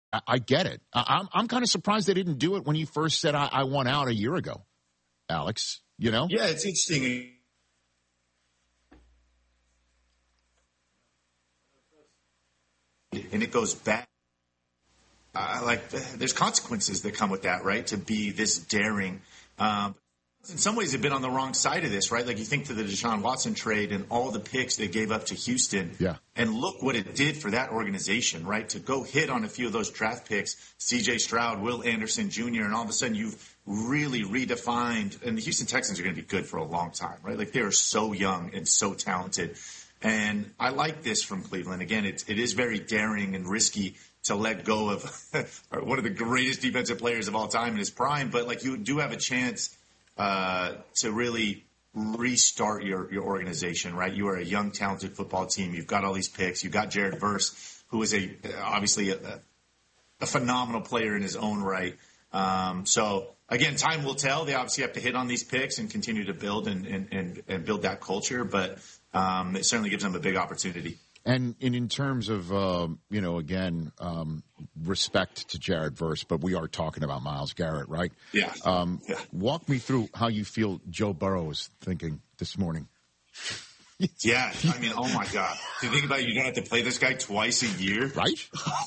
I get it. I'm kind of surprised they didn't do it when you first said I want out a year ago, Alex. You know? Yeah, it's interesting. And it goes back. There's consequences that come with that, right? To be this daring. In some ways, they've been on the wrong side of this, right? Like you think to the Deshaun Watson trade and all the picks they gave up to Houston. Yeah. And look what it did for that organization, right? To go hit on a few of those draft picks, C.J. Stroud, Will Anderson Jr., and all of a sudden you've really redefined. And the Houston Texans are going to be good for a long time, right? Like they are so young and so talented. And I like this from Cleveland. Again, it is very daring and risky to let go of one of the greatest defensive players of all time in his prime. But like you do have a chance to really restart your organization, right? You are a young, talented football team. You've got all these picks. You've got Jared Verse, who is obviously a phenomenal player in his own right. So again, time will tell. They obviously have to hit on these picks and continue to build and build that culture. But it certainly gives them a big opportunity. And in terms of, respect to Jared Verse, but we are talking about Myles Garrett, right? Yeah. Walk me through how you feel Joe Burrow is thinking this morning. Yeah. I mean, oh, my God. Do you think about it? You're going to have to play this guy twice a year? Right?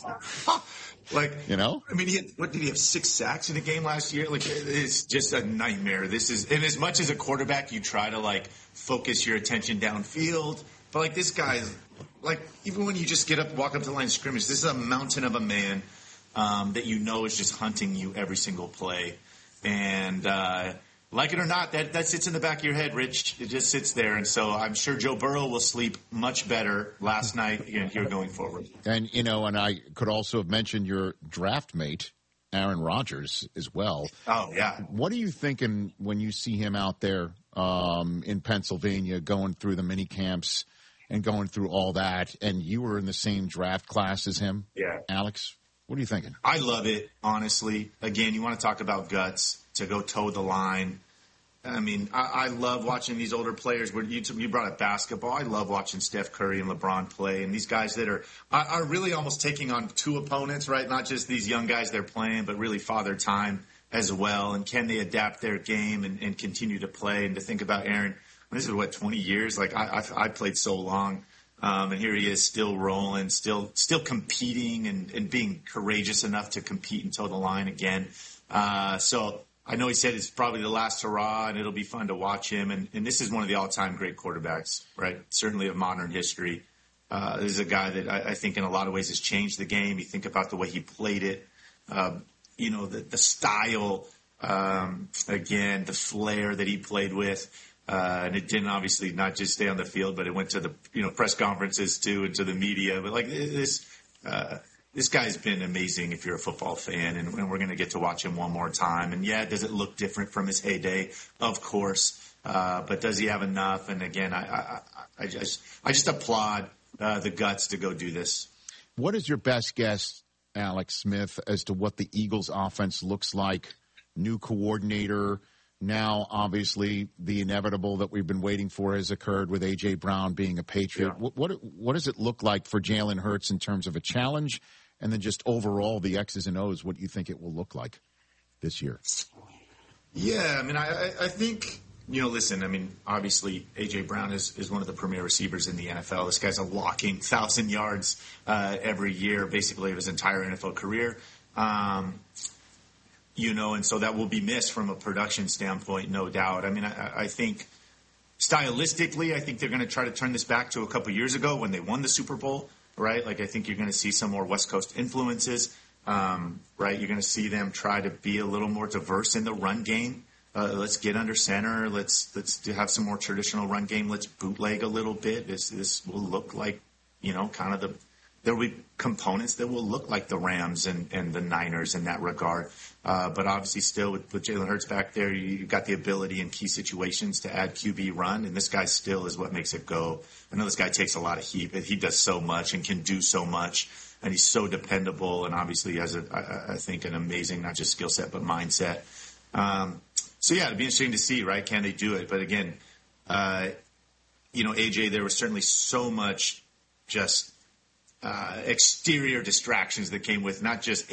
I mean, did he have 6 sacks in a game last year? Like, it's just a nightmare. And as much as a quarterback, you try to, focus your attention downfield. But, this guy's, even when you just walk up to the line of scrimmage, this is a mountain of a man that you know is just hunting you every single play. And like it or not, that sits in the back of your head, Rich. It just sits there. And so I'm sure Joe Burrow will sleep much better last night here going forward. And, and I could also have mentioned your draft mate, Aaron Rodgers, as well. Oh, yeah. What are you thinking when you see him out there in Pennsylvania going through the mini camps and going through all that, and you were in the same draft class as him? Yeah. Alec, what are you thinking? I love it, honestly. Again, you want to talk about guts, to go toe the line. I mean, I love watching these older players. You brought up basketball. I love watching Steph Curry and LeBron play, and these guys that are really almost taking on 2 opponents, right? Not just these young guys they're playing, but really father time as well. And can they adapt their game and continue to play? And to think about Aaron, this is 20 years? I played so long, and here he is still rolling, still competing and being courageous enough to compete and toe the line again. So I know he said it's probably the last hurrah, and it'll be fun to watch him. And this is one of the all-time great quarterbacks, right? Certainly of modern history. This is a guy that I think in a lot of ways has changed the game. You think about the way he played it, the style, again, the flair that he played with. And it didn't obviously not just stay on the field, but it went to the press conferences too and to the media. But this guy's been amazing if you're a football fan, and we're going to get to watch him one more time. And yeah, does it look different from his heyday? Of course, but does he have enough? And again, I just applaud the guts to go do this. What is your best guess, Alex Smith, as to what the Eagles' offense looks like? New coordinator. Now, obviously, the inevitable that we've been waiting for has occurred with A.J. Brown being a Patriot. Yeah. What does it look like for Jalen Hurts in terms of a challenge, and then just overall the X's and O's, what do you think it will look like this year? Yeah, I mean, I think, listen, I mean, obviously A.J. Brown is one of the premier receivers in the NFL. This guy's a walking 1,000 yards every year, basically of his entire NFL career. And so that will be missed from a production standpoint, no doubt. I mean, I think stylistically, I think they're going to try to turn this back to a couple years ago when they won the Super Bowl, right? I think you're going to see some more West Coast influences, right? You're going to see them try to be a little more diverse in the run game. Let's get under center. Let's have some more traditional run game. Let's bootleg a little bit. This will look like, kind of there will be components that will look like the Rams and the Niners in that regard. But obviously still with Jalen Hurts back there, you've got the ability in key situations to add QB run, and this guy still is what makes it go. I know this guy takes a lot of heat, but he does so much and can do so much, and he's so dependable, and obviously has, I think, an amazing not just skill set but mindset. So, yeah, it'd be interesting to see, right? Can they do it? But, again, AJ, there was certainly so much just exterior distractions that came with not just